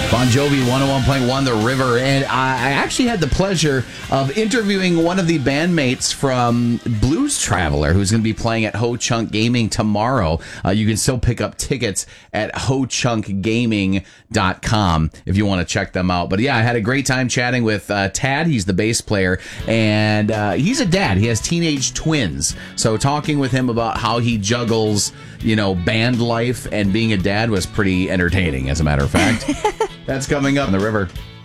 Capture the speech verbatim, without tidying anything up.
Bon Jovi one oh one point one The River, and I actually had the pleasure of interviewing one of the bandmates from Blues Traveler, who's going to be playing at Ho Chunk Gaming tomorrow. Uh, you can still pick up tickets at ho chunk gaming dot com if you want to check them out. But yeah, I had a great time chatting with uh, Tad. He's the bass player, and uh, he's a dad. He has teenage twins. So talking with him about how he juggles, you know, band life and being a dad was pretty entertaining, as a matter of fact. That's coming up in The River.